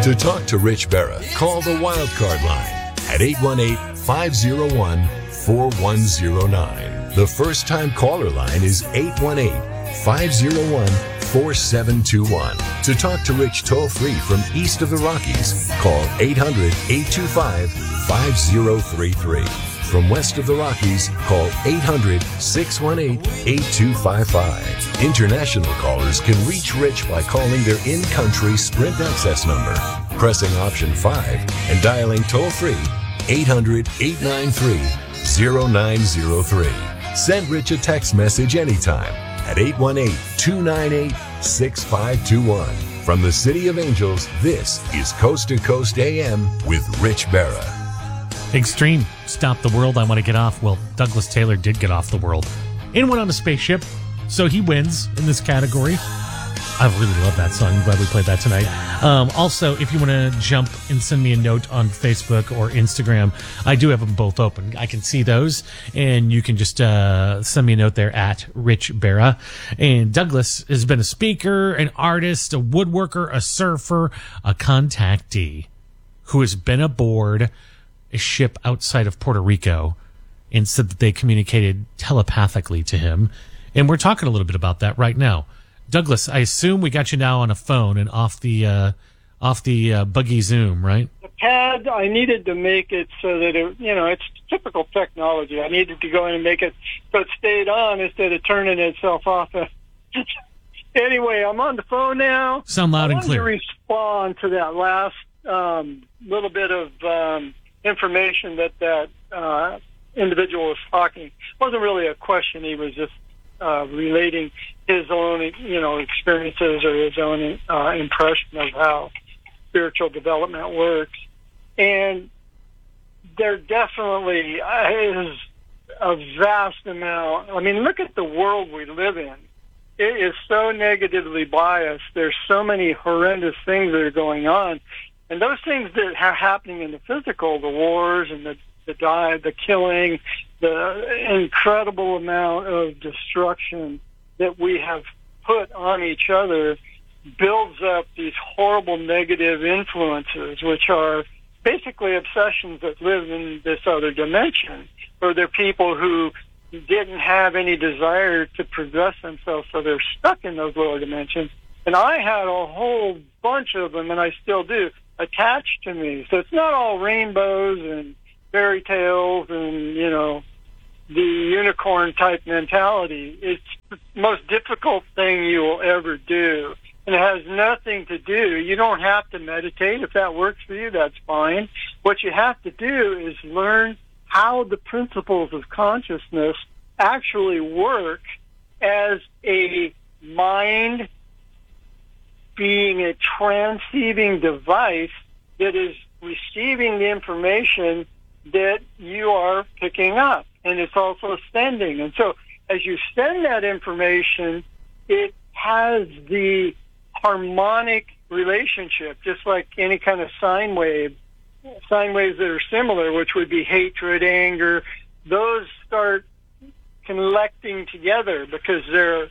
To talk to Rich Berra, call the Wildcard line at 818-501-4109. The first-time caller line is 818-501-4721. To talk to Rich toll-free from east of the Rockies, call 800-825-5033. From west of the Rockies, call 800-618-8255. International callers can reach Rich by calling their in-country Sprint access number, pressing option 5, and dialing toll-free 800-893-0903. Send Rich a text message anytime at 818-298-6521. From the City of Angels, this is Coast to Coast AM with Rich Berra. Extreme, Stop the World, I Want to Get Off. Well, Douglas Taylor did get off the world and went on a spaceship, so he wins in this category. I really love that song. I'm glad we played that tonight. Also, if you want to jump and send me a note on Facebook or Instagram, I do have them both open. I can see those, and you can just send me a note there at Rich Berra. And Douglas has been a speaker, an artist, a woodworker, a surfer, a contactee who has been aboard a ship outside of Puerto Rico and said that they communicated telepathically to him. And we're talking a little bit about that right now. Douglas, I assume we got you now on a phone and off the buggy Zoom, right? The pad, I needed to make it so that it's typical technology. I needed to go in and make it so it stayed on instead of turning itself off. Anyway, I'm on the phone now. Sound loud and clear. I want to respond to that last little bit of information that individual was talking. It wasn't really a question. He was just relating his own, experiences or his own impression of how spiritual development works. And there definitely is a vast amount. I mean, look at the world we live in. It is so negatively biased. There's so many horrendous things that are going on. And those things that are happening in the physical, the wars and the killing, the incredible amount of destruction that we have put on each other builds up these horrible negative influences, which are basically obsessions that live in this other dimension, or they're people who didn't have any desire to progress themselves, so they're stuck in those lower dimensions. And I had a whole bunch of them, and I still do, attached to me. So it's not all rainbows and fairy tales and, the unicorn type mentality. It's the most difficult thing you will ever do. And it has nothing to do. You don't have to meditate. If that works for you, that's fine. What you have to do is learn how the principles of consciousness actually work as a mind being a transceiving device that is receiving the information that you are picking up. And it's also sending. And so as you send that information, it has the harmonic relationship, just like any kind of sine waves that are similar, which would be hatred, anger. Those start collecting together because they're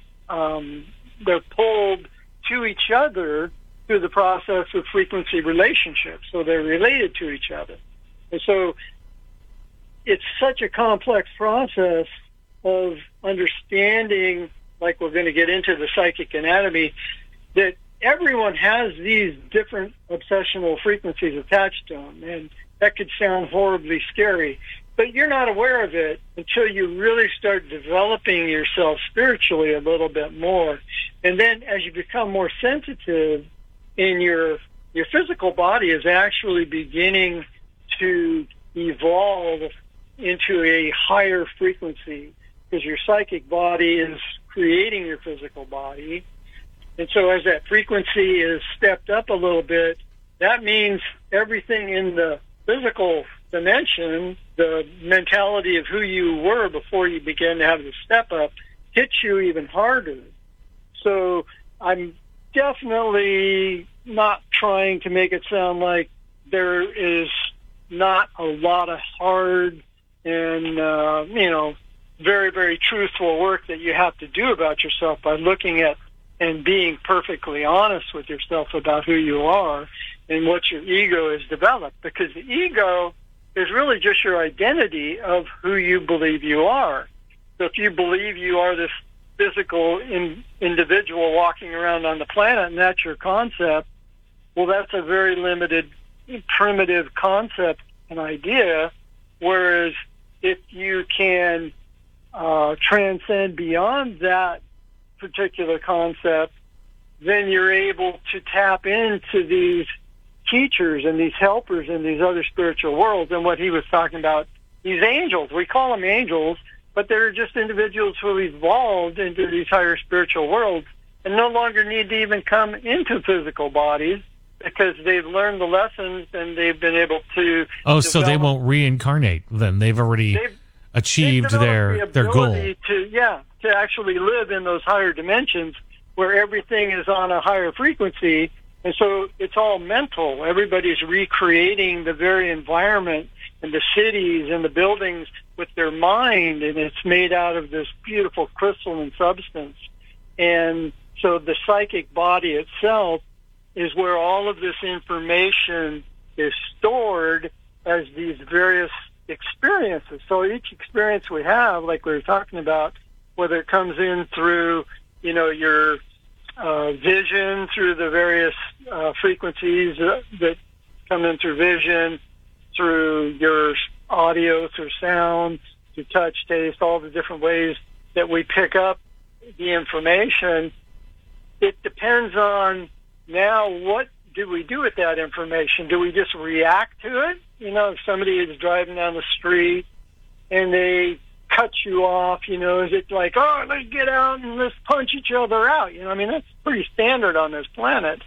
pulled to each other through the process of frequency relationships. So they're related to each other. And so it's such a complex process of understanding, like we're going to get into the psychic anatomy, that everyone has these different obsessional frequencies attached to them. And that could sound horribly scary, but you're not aware of it until you really start developing yourself spiritually a little bit more. And then as you become more sensitive, in your physical body is actually beginning to evolve into a higher frequency, because your psychic body is creating your physical body. And so as that frequency is stepped up a little bit, that means everything in the physical dimension, the mentality of who you were before you began to have the step up, hits you even harder. So I'm definitely not trying to make it sound like there is not a lot of hard and, very, very truthful work that you have to do about yourself by looking at and being perfectly honest with yourself about who you are. and what your ego has developed, because the ego is really just your identity of who you believe you are. So if you believe you are this physical individual walking around on the planet, and that's your concept, well, that's a very limited, primitive concept and idea, whereas if you can transcend beyond that particular concept, then you're able to tap into these teachers and these helpers in these other spiritual worlds. And what he was talking about, these angels, we call them angels, but they're just individuals who evolved into these higher spiritual worlds and no longer need to even come into physical bodies because they've learned the lessons and they've been able to... Oh, so they won't reincarnate then. They've already achieved their goal. To actually live in those higher dimensions where everything is on a higher frequency. And so it's all mental. Everybody's recreating the very environment and the cities and the buildings with their mind, and it's made out of this beautiful crystalline substance. And so the psychic body itself is where all of this information is stored as these various experiences. So each experience we have, like we were talking about, whether it comes in through, your vision, through the various frequencies that come in through vision, through your audio, through sound, through touch, taste, all the different ways that we pick up the information. It depends on now what do we do with that information? Do we just react to it? If somebody is driving down the street and they cut you off, is it like, oh, let's get out and let's punch each other out? That's pretty standard on this planet.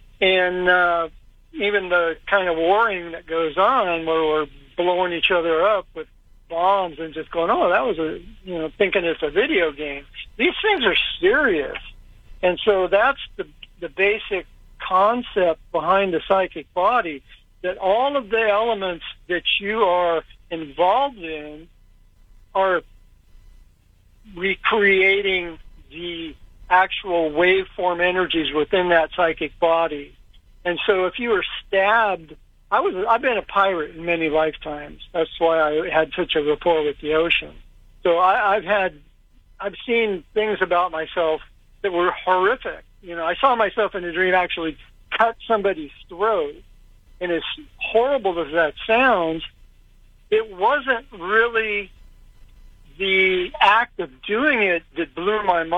And even the kind of warring that goes on where we're blowing each other up with bombs and just going, oh, that was thinking it's a video game. These things are serious. And so that's the basic concept behind the psychic body, that all of the elements that you are involved in are recreating the actual waveform energies within that psychic body. And so if you were stabbed, I've been a pirate in many lifetimes. That's why I had such a rapport with the ocean. So I've seen things about myself that were horrific. I saw myself in a dream actually cut somebody's throat. And as horrible as that sounds, it wasn't really the act of doing it that blew my mind.